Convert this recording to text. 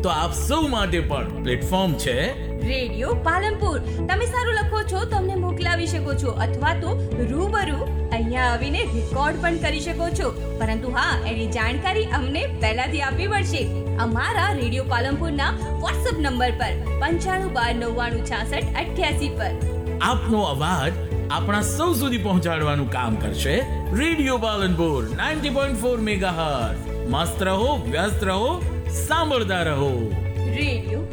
તો આપ સૌ માટે પણ પ્લેટફોર્મ છે રેડિયો પાલનપુર. તમે સારું લખો છો તો અમને મોકલાવી શકો છો અથવા તો રૂબરૂ અહીંયા આવીને રેકોર્ડ પણ કરી શકો છો. પરંતુ હા, એની જાણકારી અમને પહેલાથી આપવી પડશે. અમારા રેડિયો પાલનપુરના વોટ્સએપ નંબર પર 9512996688 પર આપનો અવાજ આપણા સૌ સુધી પહોંચાડવાનું કામ કરશે રેડિયો પાલનપુર 90.4 મેગાહર્ટ્ઝ. મસ્ત રહો, વ્યસ્ત રહો, સાંભળતા રહો. રેડિયો